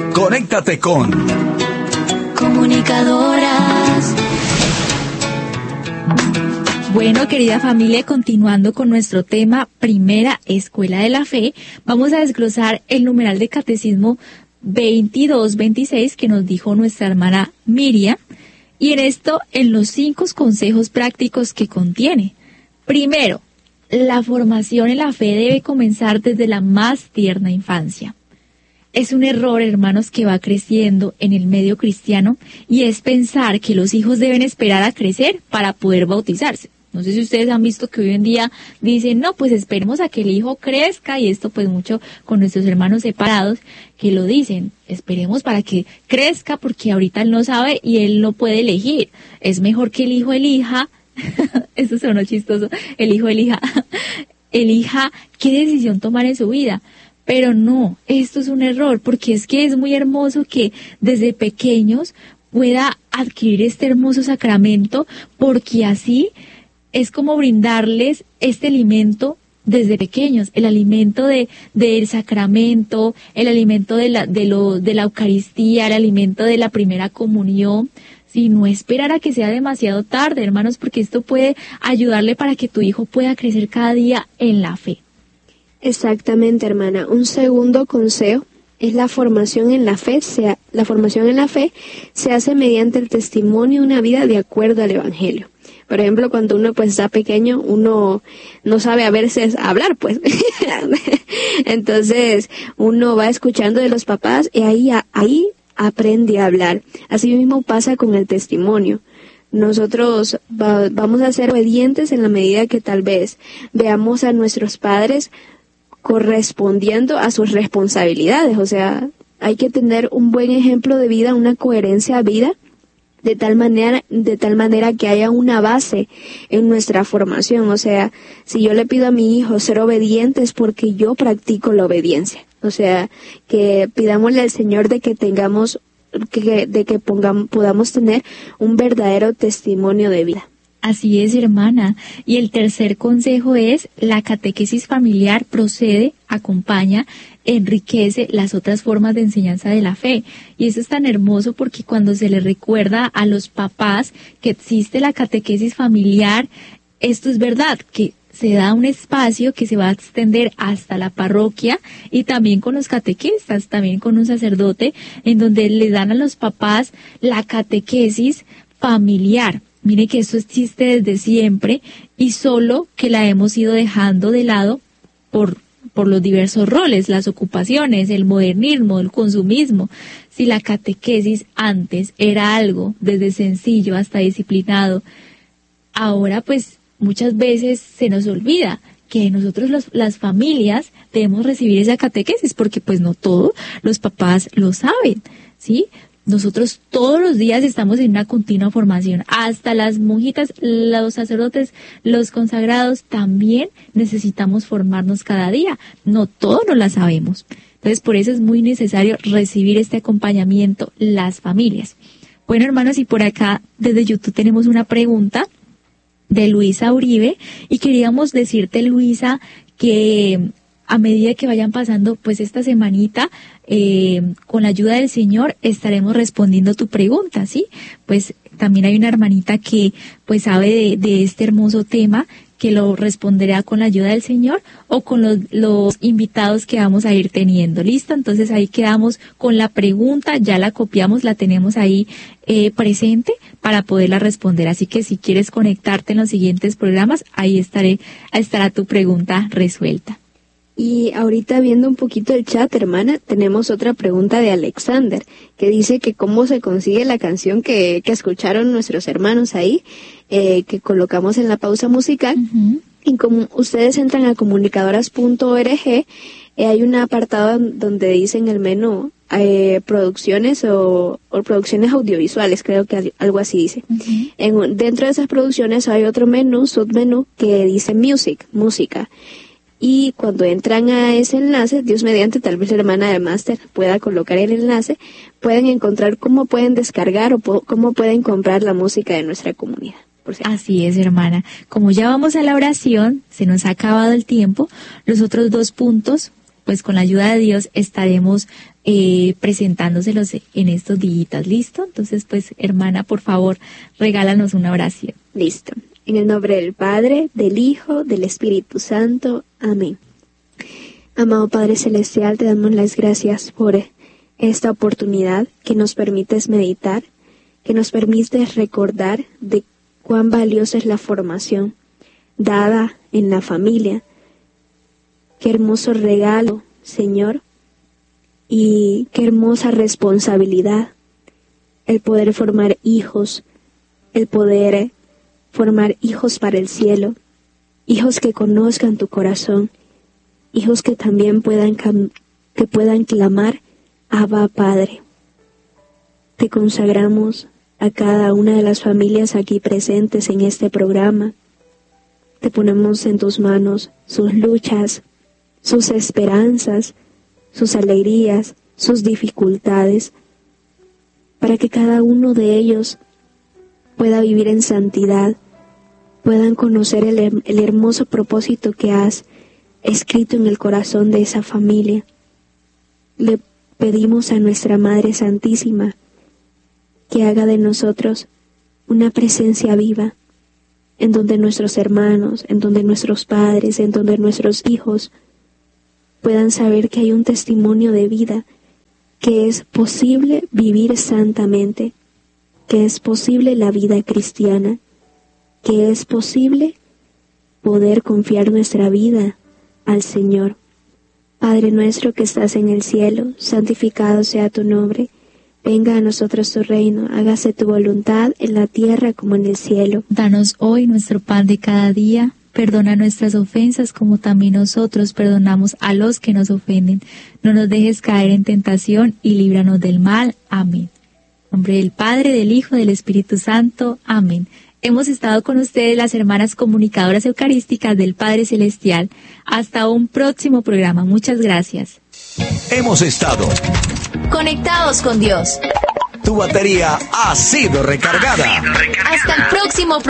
Conéctate con Comunicadoras. Bueno, querida familia, continuando con nuestro tema Primera Escuela de la Fe, vamos a desglosar el numeral de Catecismo 22-26 que nos dijo nuestra hermana Miriam, y en los 5 consejos prácticos que contiene. Primero, la formación en la fe debe comenzar desde la más tierna infancia. Es un error, hermanos, que va creciendo en el medio cristiano, y es pensar que los hijos deben esperar a crecer para poder bautizarse. No sé si ustedes han visto que hoy en día dicen, no, pues esperemos a que el hijo crezca, y esto pues mucho con nuestros hermanos separados que lo dicen, esperemos para que crezca porque ahorita él no sabe y él no puede elegir. Es mejor que el hijo elija, eso sonó chistoso, el hijo elija qué decisión tomar en su vida. Pero no, esto es un error, porque es que es muy hermoso que desde pequeños pueda adquirir este hermoso sacramento, porque así es como brindarles este alimento desde pequeños, el alimento del sacramento, el alimento de la Eucaristía, el alimento de la primera comunión, si no esperar a que sea demasiado tarde, hermanos, porque esto puede ayudarle para que tu hijo pueda crecer cada día en la fe. Exactamente, hermana. Un segundo consejo es la formación en la fe. La formación en la fe se hace mediante el testimonio de una vida de acuerdo al Evangelio. Por ejemplo, cuando uno pues está pequeño, uno no sabe a veces hablar, pues. Entonces, uno va escuchando de los papás y ahí aprende a hablar. Así mismo pasa con el testimonio. Nosotros vamos a ser obedientes en la medida que tal vez veamos a nuestros padres correspondiendo a sus responsabilidades. O sea, hay que tener un buen ejemplo de vida, una coherencia de vida, de tal manera que haya una base en nuestra formación. O sea, si yo le pido a mi hijo ser obediente es porque yo practico la obediencia. O sea, que pidámosle al Señor de que podamos tener un verdadero testimonio de vida. Así es, hermana. Y el tercer consejo es: la catequesis familiar procede, acompaña, enriquece las otras formas de enseñanza de la fe. Y eso es tan hermoso porque cuando se le recuerda a los papás que existe la catequesis familiar, esto es verdad, que se da un espacio que se va a extender hasta la parroquia, y también con los catequistas, también con un sacerdote, en donde le dan a los papás la catequesis familiar. Mire que eso existe desde siempre, y solo que la hemos ido dejando de lado por los diversos roles, las ocupaciones, el modernismo, el consumismo. Si la catequesis antes era algo desde sencillo hasta disciplinado, ahora pues muchas veces se nos olvida que nosotros las familias debemos recibir esa catequesis, porque pues no todos los papás lo saben, ¿sí? Nosotros todos los días estamos en una continua formación, hasta las monjitas, los sacerdotes, los consagrados también necesitamos formarnos cada día, no todos no la sabemos. Entonces por eso es muy necesario recibir este acompañamiento las familias. Bueno, hermanos, y por acá desde YouTube tenemos una pregunta de Luisa Uribe, y queríamos decirte, Luisa, que a medida que vayan pasando pues esta semanita, con la ayuda del Señor estaremos respondiendo tu pregunta, ¿sí? Pues también hay una hermanita que pues sabe de este hermoso tema, que lo responderá con la ayuda del Señor o con los invitados que vamos a ir teniendo. ¿Listo? Entonces ahí quedamos con la pregunta, ya la copiamos, la tenemos ahí presente para poderla responder. Así que si quieres conectarte en los siguientes programas, ahí estará tu pregunta resuelta. Y ahorita viendo un poquito el chat, hermana, tenemos otra pregunta de Alexander, que dice que cómo se consigue la canción que escucharon nuestros hermanos ahí, que colocamos en la pausa musical. Uh-huh. Y como ustedes entran a comunicadoras.org, hay un apartado donde dice en el menú producciones o producciones audiovisuales, creo que algo así dice. Uh-huh. Dentro de esas producciones hay otro menú, submenú, que dice música. Y cuando entran a ese enlace, Dios mediante, tal vez la hermana del máster pueda colocar el enlace, pueden encontrar cómo pueden descargar o cómo pueden comprar la música de nuestra comunidad. Así es, hermana. Como ya vamos a la oración, se nos ha acabado el tiempo, los otros 2 puntos pues con la ayuda de Dios estaremos presentándoselos en estos días. ¿Listo? Entonces, pues, hermana, por favor, regálanos una oración. Listo. En el nombre del Padre, del Hijo, del Espíritu Santo. Amén. Amado Padre Celestial, te damos las gracias por esta oportunidad que nos permites meditar, que nos permites recordar de cuán valiosa es la formación dada en la familia. Qué hermoso regalo, Señor, y qué hermosa responsabilidad el poder formar hijos, el poder formar hijos para el cielo, hijos que conozcan tu corazón, hijos que también puedan clamar, Abba Padre. Te consagramos a cada una de las familias aquí presentes en este programa. Te ponemos en tus manos sus luchas, sus esperanzas, sus alegrías, sus dificultades, para que cada uno de ellos pueda vivir en santidad, puedan conocer el hermoso propósito que has escrito en el corazón de esa familia. Le pedimos a nuestra Madre Santísima que haga de nosotros una presencia viva, en donde nuestros hermanos, en donde nuestros padres, en donde nuestros hijos puedan saber que hay un testimonio de vida, que es posible vivir santamente, que es posible la vida cristiana, que es posible poder confiar nuestra vida al Señor. Padre nuestro que estás en el cielo, santificado sea tu nombre. Venga a nosotros tu reino, hágase tu voluntad en la tierra como en el cielo. Danos hoy nuestro pan de cada día. Perdona nuestras ofensas como también nosotros perdonamos a los que nos ofenden. No nos dejes caer en tentación y líbranos del mal. Amén. En nombre del Padre, del Hijo, del Espíritu Santo. Amén. Hemos estado con ustedes las hermanas comunicadoras eucarísticas del Padre Celestial. Hasta un próximo programa. Muchas gracias. Hemos estado conectados con Dios. Tu batería ha sido recargada. Hasta el próximo programa.